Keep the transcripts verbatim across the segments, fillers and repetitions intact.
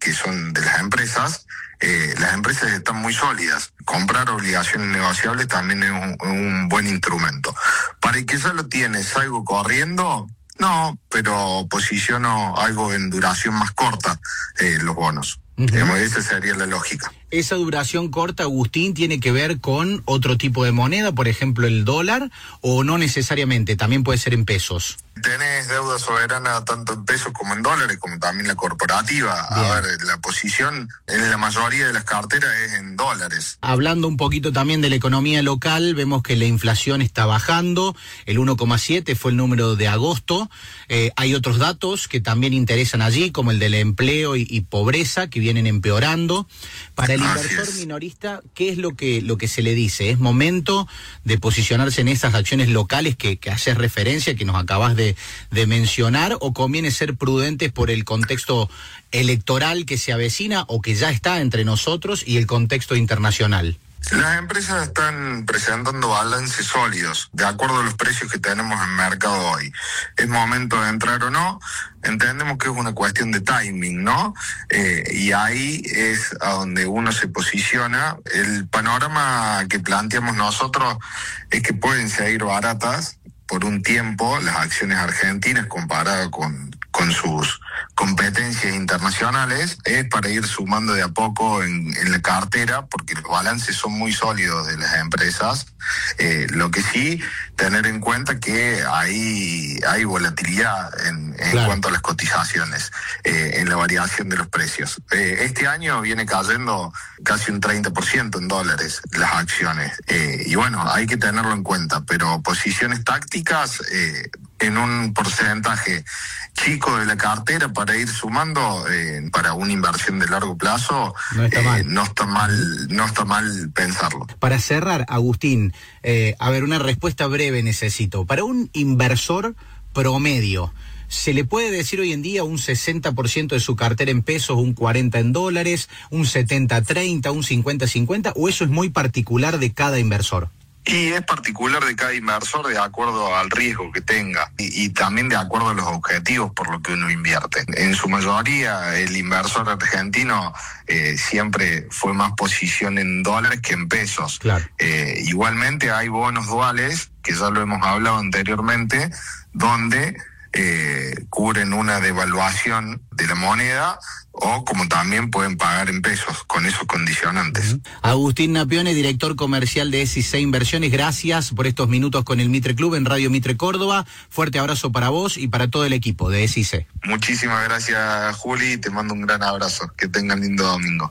que son de las empresas, eh, las empresas están muy sólidas. Comprar obligaciones negociables también es un, un buen instrumento. Para el que ya lo tiene, ¿salgo corriendo? No, pero posiciono algo en duración más corta, eh, los bonos. Uh-huh. Digamos, esa sería la lógica. ¿Esa duración corta, Agustín, tiene que ver con otro tipo de moneda, por ejemplo el dólar, o no necesariamente? También puede ser en pesos. Tenés deuda soberana tanto en pesos como en dólares, como también la corporativa. Bien. A ver, la posición en la mayoría de las carteras es en dólares. Hablando un poquito también de la economía local, vemos que la inflación está bajando, el uno coma siete fue el número de agosto. Eh, hay otros datos que también interesan allí, como el del empleo y, y pobreza, que vienen empeorando. Para el inversor minorista, ¿qué es lo que lo que se le dice? ¿Es momento de posicionarse en esas acciones locales que, que haces referencia, que nos acabas de, de mencionar, o conviene ser prudentes por el contexto electoral que se avecina o que ya está entre nosotros y el contexto internacional? Las empresas están presentando balances sólidos, de acuerdo a los precios que tenemos en mercado hoy. ¿Es momento de entrar o no? Entendemos que es una cuestión de timing, ¿no? Eh, y ahí es a donde uno se posiciona. El panorama que planteamos nosotros es que pueden seguir baratas por un tiempo las acciones argentinas comparadas con, con sus competencias internacionales, es para ir sumando de a poco en, en la cartera, porque los balances son muy sólidos de las empresas. Eh, lo que sí, tener en cuenta que hay, hay volatilidad en, en claro. cuanto a las cotizaciones, eh, en la variación de los precios. Eh, este año viene cayendo casi un treinta por ciento en dólares las acciones, eh, y bueno, hay que tenerlo en cuenta, pero posiciones tácticas eh, en un porcentaje chico de la cartera para ir sumando eh, para una inversión de largo plazo, no está, eh, mal. no está mal no está mal pensarlo. Para cerrar, Agustín, eh, a ver, una respuesta breve necesito. Para un inversor promedio, ¿se le puede decir hoy en día un sesenta por ciento de su cartera en pesos, un cuarenta por ciento en dólares, un setenta treinta, un cincuenta cincuenta, o eso es muy particular de cada inversor? Y es particular de cada inversor de acuerdo al riesgo que tenga y, y también de acuerdo a los objetivos por lo que uno invierte. En su mayoría, el inversor argentino eh, siempre fue más posición en dólares que en pesos. Claro. Eh, igualmente hay bonos duales, que ya lo hemos hablado anteriormente, donde eh, cubren una devaluación de la moneda, o como también pueden pagar en pesos con esos condicionantes. Uh-huh. Agustín Napione, director comercial de S I C Inversiones, gracias por estos minutos con el Mitre Club en Radio Mitre Córdoba. Fuerte abrazo para vos y para todo el equipo de S I C. Muchísimas gracias, Juli, te mando un gran abrazo. Que tengan lindo domingo.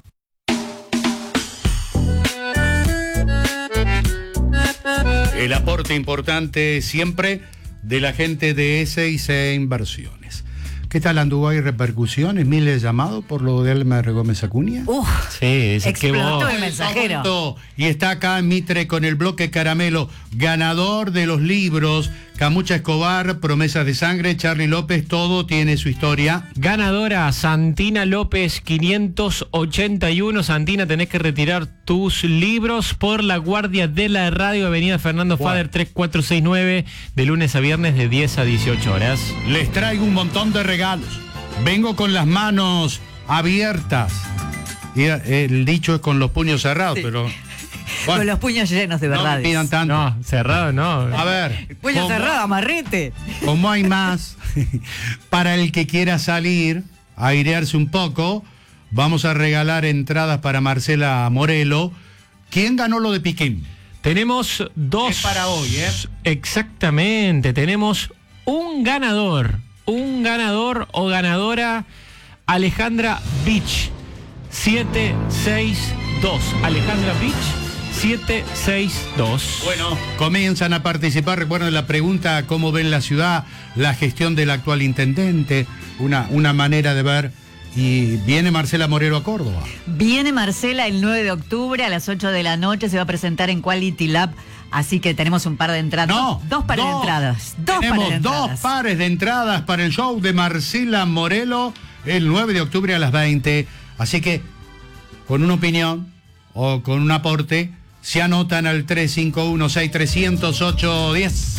El aporte importante siempre de la gente de S I C Inversiones. ¿Qué tal anduvo? ¿Hay repercusiones? ¿Miles de llamados por lo de Elmer Gómez Acuña? Uf, sí, dice explotó que vos, el mensajero. Y está acá en Mitre con el bloque Caramelo, ganador de los libros Camucha Escobar, Promesas de Sangre, Charly López, todo tiene su historia. Ganadora Santina López quinientos ochenta y uno. Santina, tenés que retirar tus libros por la Guardia de la Radio, Avenida Fernando wow. Fader tres cuatro seis nueve, de lunes a viernes de diez a dieciocho horas. Les traigo un montón de regalos. Vengo con las manos abiertas. Y el dicho es con los puños cerrados, sí. pero... Bueno, con los puños llenos de verdades. No me pidan tanto. No, cerrado no. A ver. El puño cerrado, amarrete. Como hay más, para el que quiera salir, a airearse un poco, vamos a regalar entradas para Marcela Morelo. ¿Quién ganó lo de Piquín? Tenemos dos. Es para hoy, ¿eh? Exactamente, tenemos un ganador. Un ganador o ganadora, Alejandra Beach, siete seis dos. Alejandra Beach, siete seis dos. Bueno, comienzan a participar. Recuerden la pregunta: ¿cómo ven la ciudad, la gestión del actual intendente? Una, una manera de ver. Y viene Marcela Morelo a Córdoba. Viene Marcela el nueve de octubre a las ocho de la noche. Se va a presentar en Quality Lab. Así que tenemos un par de entradas. No, dos pares dos, de entradas. Dos tenemos pares de entradas. dos pares de entradas para el show de Marcela Morelo el nueve de octubre a las veinte. Así que, con una opinión o con un aporte, se anotan al tres cinco uno seis tres cero cero ocho diez.